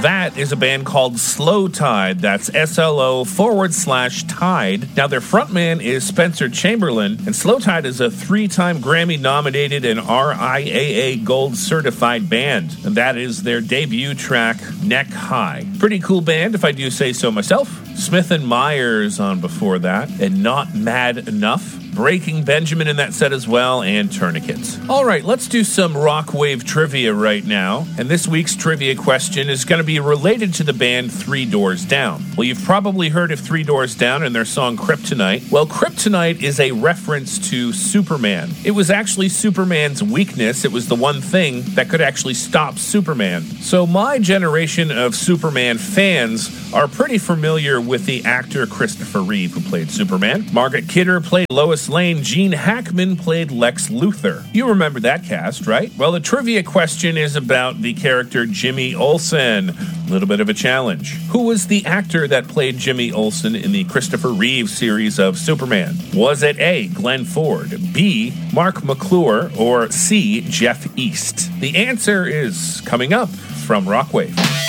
That is a band called Slow Tide. That's SLO/Tide. Now, their frontman is Spencer Chamberlain, and Slow Tide is a 3-time Grammy-nominated and RIAA Gold certified band. And that is their debut track, Neck High. Pretty cool band, if I do say so myself. Smith and Myers on before that, and Not Mad Enough. Breaking Benjamin in that set as well, and Tourniquets. All right, let's do some rock wave trivia right now. And this week's trivia question is going to be related to the band Three Doors Down. Well, you've probably heard of Three Doors Down and their song Kryptonite. Well, Kryptonite is a reference to Superman. It was actually Superman's weakness. It was the one thing that could actually stop Superman. So my generation of Superman fans are pretty familiar with the actor Christopher Reeve, who played Superman. Margaret Kidder played Lois Lane. Gene Hackman played Lex Luthor. You remember that cast, right? Well, the trivia question is about the character Jimmy Olsen. A little bit of a challenge. Who was the actor that played Jimmy Olsen in the Christopher Reeve series of Superman? Was it A, Glenn Ford, B, Mark McClure, or C, Jeff East? The answer is coming up from Rockwave.